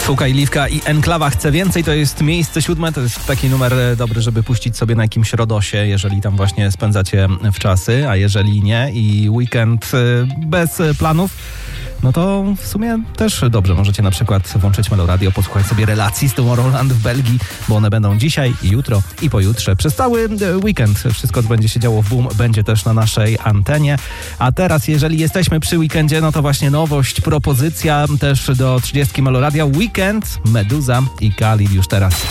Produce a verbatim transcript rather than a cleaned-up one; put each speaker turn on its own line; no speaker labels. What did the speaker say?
Fuka i Liwka i Enklawa Chcę Więcej to jest miejsce siódme, to jest taki numer dobry, żeby puścić sobie na jakimś Rodosie, jeżeli tam właśnie spędzacie w czasy, a jeżeli nie i weekend bez planów, no to w sumie też dobrze. Możecie na przykład włączyć Meloradio, posłuchać sobie relacji z Tomorrowland w Belgii, bo one będą dzisiaj i jutro i pojutrze. Przez cały weekend wszystko, co będzie się działo w Boom, będzie też na naszej antenie. A teraz, jeżeli jesteśmy przy weekendzie, no to właśnie nowość, propozycja też do trzydziestki Meloradia. Weekend, Meduza i Khalid już teraz.